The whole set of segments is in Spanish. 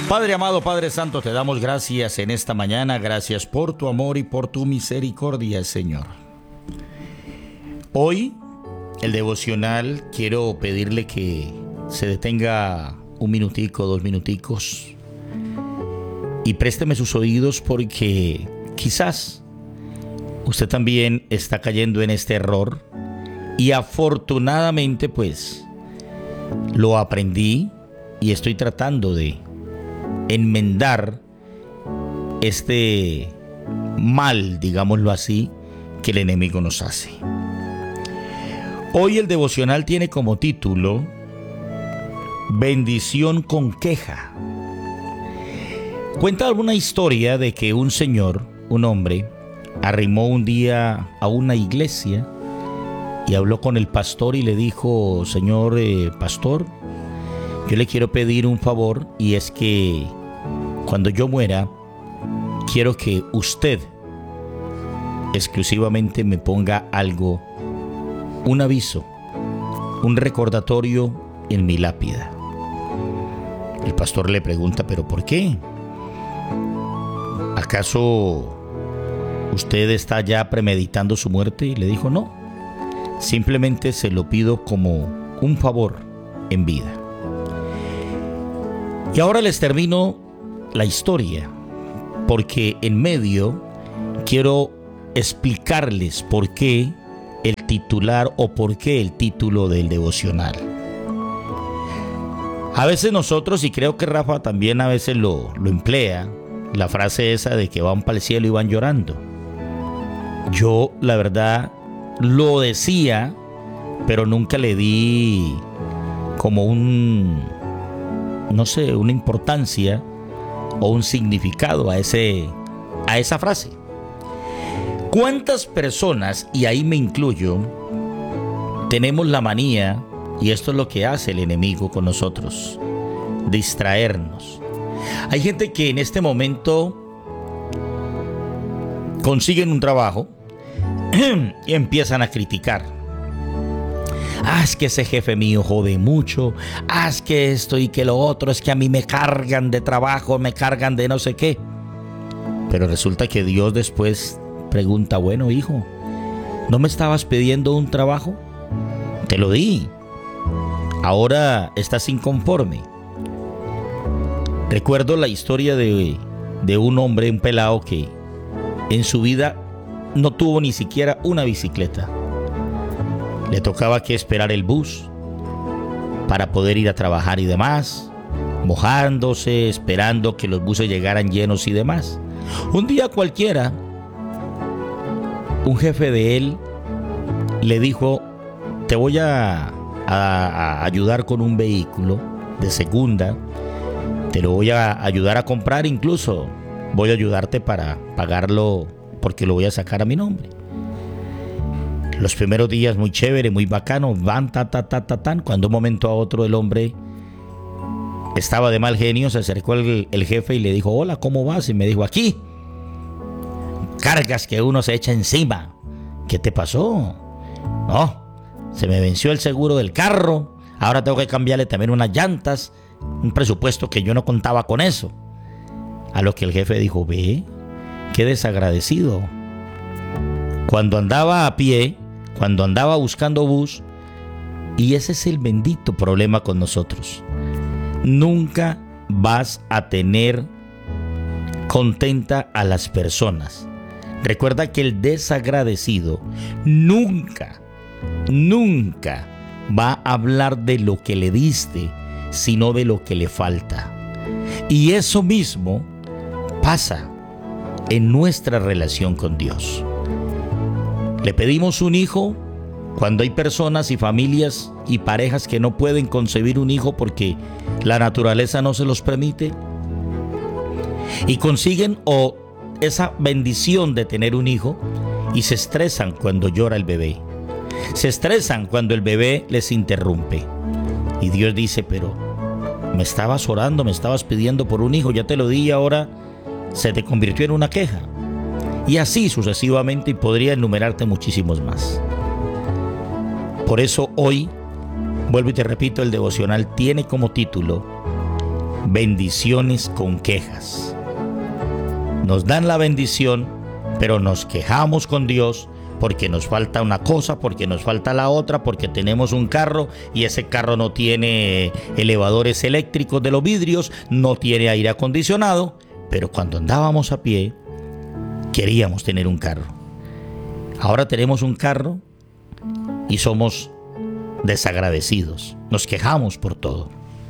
Padre amado, Padre Santo, te damos gracias en esta mañana. Gracias por tu amor y por tu misericordia, Señor. Hoy, el devocional, quiero pedirle que se detenga un minutico, 2 minuticos y présteme sus oídos, porque quizás usted también está cayendo en este error y afortunadamente pues lo aprendí y estoy tratando de enmendar este mal, digámoslo así, que el enemigo nos hace. Hoy el devocional tiene como título Bendición con queja. Cuenta alguna historia de que un señor, un hombre, arrimó un día a una iglesia y habló con el pastor y le dijo: señor pastor, yo le quiero pedir un favor, y es que cuando yo muera, quiero que usted exclusivamente me ponga algo, un aviso, un recordatorio en mi lápida. El pastor le pregunta: ¿pero por qué? ¿Acaso usted está ya premeditando su muerte? Y le dijo: no, simplemente se lo pido como un favor en vida. Y ahora les termino la historia, porque en medio quiero explicarles por qué el titular o por qué el título del devocional. A veces nosotros, y creo que Rafa también a veces lo emplea, la frase esa de que van para el cielo y van llorando. Yo, la verdad, lo decía, pero nunca le di como una importancia o un significado a esa frase. ¿Cuántas personas, y ahí me incluyo, tenemos la manía, y esto es lo que hace el enemigo con nosotros, distraernos? Hay gente que en este momento consiguen un trabajo y empiezan a criticar. Es que ese jefe mío jode mucho. Es que esto y que lo otro. Es que a mí me cargan de trabajo, me cargan de no sé qué. Pero resulta que Dios después pregunta: bueno, hijo, ¿no me estabas pidiendo un trabajo? Te lo di. Ahora estás inconforme. Recuerdo la historia de un hombre, un pelado, que en su vida no tuvo ni siquiera una bicicleta. Le tocaba que esperar el bus para poder ir a trabajar y demás, mojándose, esperando que los buses llegaran llenos y demás. Un día cualquiera, un jefe de él le dijo: te voy a ayudar con un vehículo de segunda, te lo voy a ayudar a comprar, incluso voy a ayudarte para pagarlo porque lo voy a sacar a mi nombre. Los primeros días muy chévere, muy bacano, van tan, cuando un momento a otro el hombre estaba de mal genio, se acercó el jefe y le dijo: hola, ¿cómo vas? Y me dijo: aquí, cargas que uno se echa encima. ¿Qué te pasó? No, se me venció el seguro del carro, ahora tengo que cambiarle también unas llantas, un presupuesto que yo no contaba con eso. A lo que el jefe dijo: ve, qué desagradecido. Cuando andaba a pie, cuando andaba buscando bus. Y ese es el bendito problema con nosotros. Nunca vas a tener contenta a las personas. Recuerda que el desagradecido nunca va a hablar de lo que le diste, sino de lo que le falta. Y eso mismo pasa en nuestra relación con Dios. Le pedimos un hijo cuando hay personas y familias y parejas que no pueden concebir un hijo porque la naturaleza no se los permite, y consiguen esa bendición de tener un hijo y se estresan cuando llora el bebé, se estresan cuando el bebé les interrumpe. Y Dios dice: pero me estabas orando, me estabas pidiendo por un hijo, ya te lo di y ahora se te convirtió en una queja. Y así sucesivamente, y podría enumerarte muchísimos más. Por eso hoy, vuelvo y te repito, el devocional tiene como título bendiciones con quejas. Nos dan la bendición, pero nos quejamos con Dios porque nos falta una cosa, porque nos falta la otra, porque tenemos un carro y ese carro no tiene elevadores eléctricos de los vidrios, no tiene aire acondicionado, pero cuando andábamos a pie queríamos tener un carro. Ahora tenemos un carro y somos desagradecidos, nos quejamos por todo.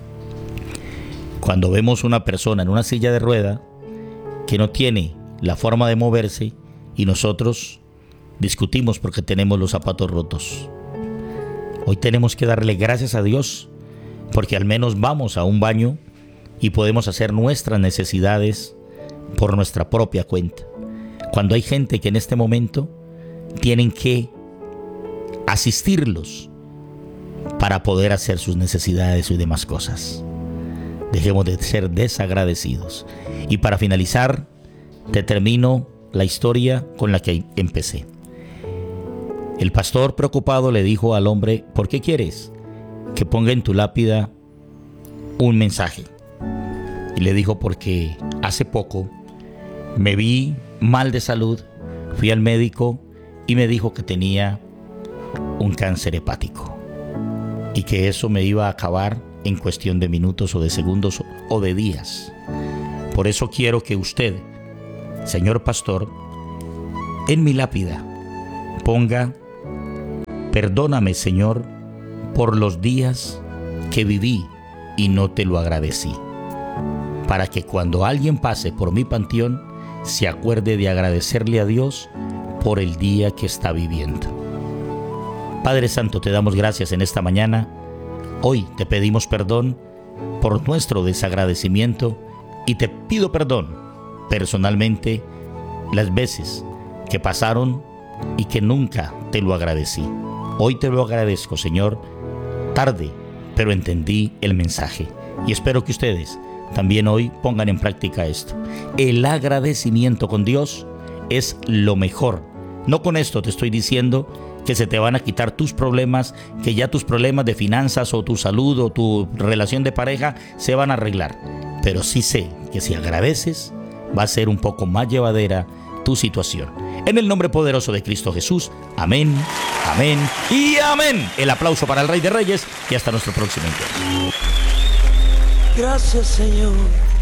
Cuando vemos una persona en una silla de rueda que no tiene la forma de moverse y nosotros discutimos porque tenemos los zapatos rotos. Hoy tenemos que darle gracias a Dios porque al menos vamos a un baño y podemos hacer nuestras necesidades por nuestra propia cuenta. Cuando hay gente que en este momento tienen que asistirlos para poder hacer sus necesidades y demás cosas. Dejemos de ser desagradecidos. Y para finalizar, te termino la historia con la que empecé. El pastor preocupado le dijo al hombre: ¿por qué quieres que ponga en tu lápida un mensaje? Y le dijo: porque hace poco me vi mal de salud, fui al médico y me dijo que tenía un cáncer hepático y que eso me iba a acabar en cuestión de minutos o de segundos o de días. Por eso quiero que usted, señor pastor, en mi lápida ponga: perdóname, Señor, por los días que viví y no te lo agradecí, para que cuando alguien pase por mi panteón se acuerde de agradecerle a Dios por el día que está viviendo. Padre Santo, te damos gracias en esta mañana. Hoy te pedimos perdón por nuestro desagradecimiento y te pido perdón personalmente las veces que pasaron y que nunca te lo agradecí. Hoy te lo agradezco, Señor. Tarde, pero entendí el mensaje y espero que ustedes también hoy pongan en práctica esto. El agradecimiento con Dios es lo mejor. No con esto te estoy diciendo que se te van a quitar tus problemas, que ya tus problemas de finanzas o tu salud o tu relación de pareja se van a arreglar. Pero sí sé que si agradeces, va a ser un poco más llevadera tu situación. En el nombre poderoso de Cristo Jesús, amén, amén y amén. El aplauso para el Rey de Reyes y hasta nuestro próximo encuentro. Gracias, Señor.